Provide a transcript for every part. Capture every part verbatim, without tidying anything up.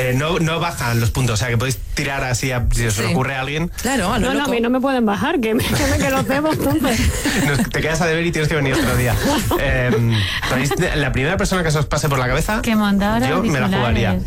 Eh, no, no bajan los puntos, o sea que podéis tirar así a, si os sí. ocurre a alguien. Claro, a lo no, loco. no, a mí no me pueden bajar, que me, que me que los debo entonces. Nos, te quedas a deber y tienes que venir otro día. Eh, la primera persona que se os pase por la cabeza, que yo me la jugaría.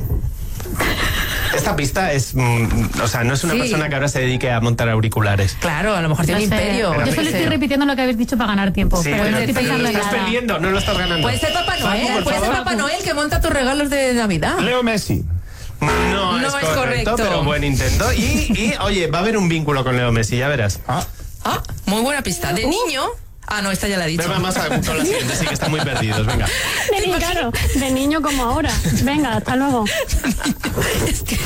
Esta pista es, mm, o sea, no es una sí. persona que ahora se dedique a montar auriculares. Claro, a lo mejor tiene no sé. imperio. Yo solo estoy repitiendo lo que habéis dicho para ganar tiempo. Sí, pero pero no estoy pensando lo en estás nada. perdiendo, no lo estás ganando. Puede ser Papá Noel, Facu, puede favor. ser Papá Noel que monta tus regalos de Navidad. Leo Messi. No, no es, es correcto, correcto, pero buen intento. Y, y, oye, va a haber un vínculo con Leo Messi, ya verás. Ah, ah muy buena pista. De uh. niño... Ah, no, esta ya la he dicho. Venga, más a con la siguiente, sí que están muy perdidos, venga. De, ni, claro, de niño como ahora. Venga, hasta luego. Es que...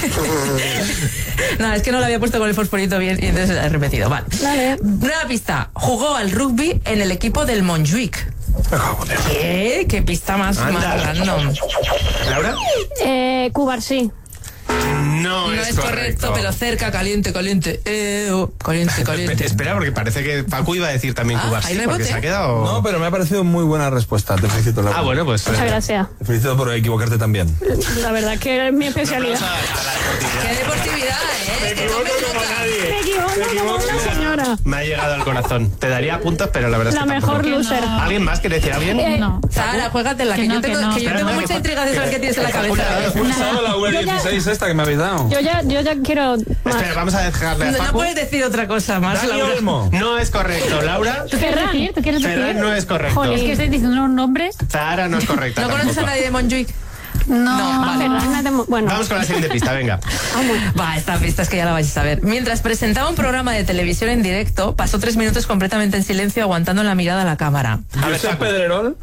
No, es que no lo había puesto con el fosforito bien y entonces he repetido. Vale. Vale. Nueva pista. Jugó al rugby en el equipo del Montjuic. ¿Qué? ¿Qué pista más, más random? ¿Laura? Eh, Cubarsí. No, no es, es correcto, correcto, pero cerca, caliente, caliente. Eh, oh, caliente, caliente. Espera, porque parece que Facu iba a decir también ah, Cubarsí, porque se ha quedado... No, pero me ha parecido muy buena respuesta. Te felicito, Laura. Ah, bueno, pues... Muchas gracias. Te felicito por equivocarte también. La verdad es que es mi especialidad. No, a la ¡Qué deportividad, eh! Me equivoco como nadie. Me equivoco como una señora. Me ha llegado al corazón. Te daría puntos, pero la verdad la es que mejor tampoco. loser. No. ¿Alguien más quiere decir alguien? Eh, no. Sara, juégatela, que, que, no, yo tengo, que, no. que yo tengo mucha intriga de saber qué tienes en la cabeza. He pulsado la V dieciséis esta que me habéis dado. Yo ya, yo ya quiero más. Espera, vamos a dejarle a no, Facu. No puedes decir otra cosa más, Dani Laura. Olmo. No es correcto, Laura. ¿Tú quieres decir? ¿Tú quieres decir? Ferran no es correcto. Joder, es que estáis diciendo unos nombres. Zahara no es correcta. ¿No conoces a nadie de Montjuic? No, no vale. no. Bueno. Vamos con la siguiente pista, venga. Va, esta pista es que ya la vais a saber. Mientras presentaba un programa de televisión en directo, pasó tres minutos completamente en silencio, aguantando la mirada a la cámara. A ver, ¿Josep Pedrerol?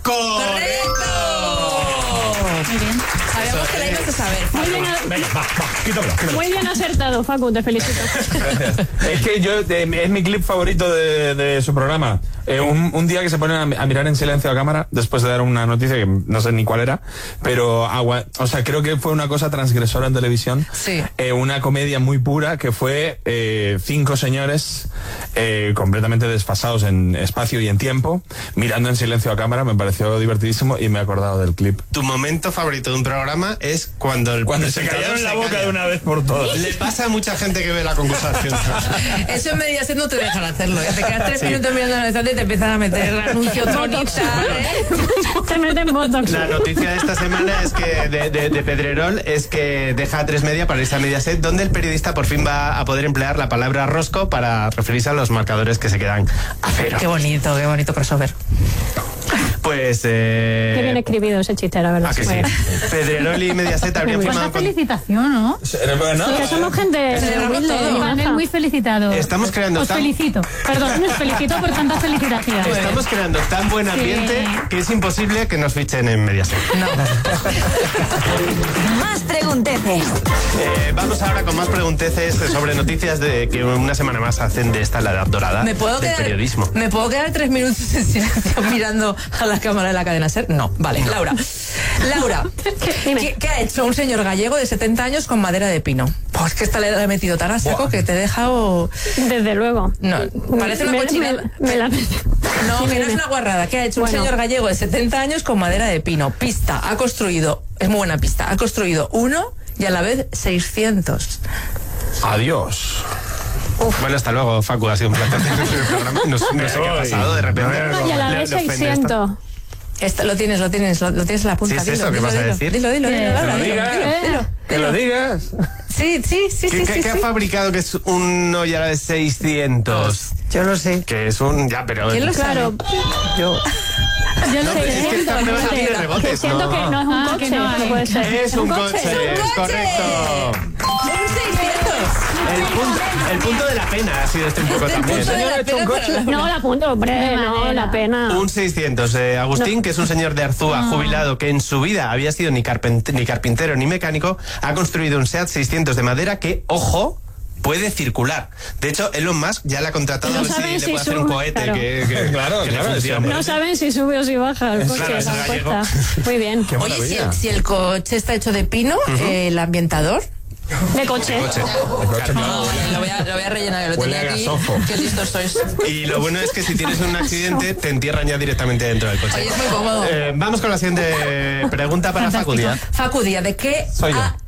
¡Correcto! Muy bien. Sabíamos que la ibas a saber. Muy bien, Venga, va, va, quítalo, quítalo. Muy bien acertado, Facu, te felicito. Gracias. Es que yo, de, es mi clip favorito de, de su programa. Eh, un, un día que se ponen a, a mirar en silencio a cámara, después de dar una noticia que no sé ni cuál era, pero agua, o sea, creo que fue una cosa transgresora en televisión. Sí. Eh, una comedia muy pura que fue eh, cinco señores eh, completamente desfasados en espacio y en tiempo, mirando en silencio a cámara. Me pareció divertidísimo y me he acordado del clip. Tu momento favorito de un programa es cuando el Cuando se callaron la boca de una vez por todas. Le pasa a mucha gente que ve la concursación. Eso en Mediaset no te dejan hacerlo. ¿eh? Te quedas tres sí. minutos mirando la necesidad y te empiezan a meter anuncios bonitos. ¿eh? Te meten botox. La noticia de esta semana es que de, de, de Pedrerol es que deja a tres media para irse a Mediaset, donde el periodista por fin va a poder emplear la palabra rosco para referirse a los marcadores que se quedan a cero. Qué bonito, qué bonito crossover. Pues eh... Qué bien escribido ese chiste, la verdad. Ah, que sí. Pedrerol y Mediaset habrían firmado con... felicitación, ¿no? Bueno, sí, que somos gente humilde, muy felicitado. Estamos creando Os tan... felicito. Perdón, os felicito por tanta felicitación. Estamos creando tan buen ambiente sí. que es imposible que nos fichen en Mediaset. No. Más pregunteces. Eh, vamos ahora con más pregunteces sobre noticias de que una semana más hacen de esta la edad dorada ¿Me puedo del quedar, periodismo. ¿Me puedo quedar tres minutos en silencio mirando a la cámara de la cadena SER? No, vale, no. Laura. Laura, ¿qué, ¿qué ha hecho un señor gallego de setenta años con madera de pino? Pues que esta le ha metido tan a saco que te he dejado... Desde luego. No, parece una me, cochinada. Me, me la... No, que no es una guarrada. ¿Qué ha hecho bueno. un señor gallego de setenta años con madera de pino? Pista, ha construido, es muy buena pista, ha construido uno y a la vez seiscientos. Adiós. Uf. Bueno, hasta luego, Facu, ha sido un placer tener el programa. No, no sé qué ha pasado, de repente. Y a la vez seiscientos. Esto, lo tienes, lo tienes, lo, lo tienes en la punta. ¿Sí es dilo, eso? ¿Qué dilo, vas a dilo, decir? Dilo, dilo, dilo, Que lo digas. Que lo digas. Sí, sí, sí, ¿Qué, sí. qué, sí, ¿qué sí. ha fabricado que es uno y a la vez seiscientos? Yo lo sé. Que es un... Ya, pero... ¿Quién lo Claro. Yo. Yo no, sé, es que esta prueba no tiene rebotes. Siento no. que no es un Ah, coche. que no, no puede ser. Es un coche, ¡Es un es coche! correcto. ¡Un seiscientos! El punto, el punto de la pena ha sido este un poco El también. punto de la ¿Ha hecho un pena coche? para la- No, la punta, hombre, no, la pena. Un seiscientos. Eh, Agustín, que es un señor de Arzúa, jubilado, que en su vida había sido ni, carpent ni carpintero ni mecánico, ha construido un SEAT seiscientos de madera que, ojo, puede circular. De hecho, Elon Musk ya le ha contratado No a ver si saben le si puede hacer un sube, cohete claro. que, que, Claro, que le claro, funcione. No saben si sube o si baja el coche. Claro, es la gallego. encuesta. Muy bien. Qué Oye, si maravilla. el, si el coche está hecho de pino, eh, el ambientador... De coche. Coche. No, lo voy a, lo voy a rellenar, que lo Huele tenía a aquí. gasofo. Qué listos sois. Y lo bueno es que si tienes un accidente, te entierran ya directamente dentro del coche. Oye, es muy cómodo. Eh, vamos con la siguiente pregunta para Facu Díaz. Facu Díaz, ¿de qué Soy yo. ha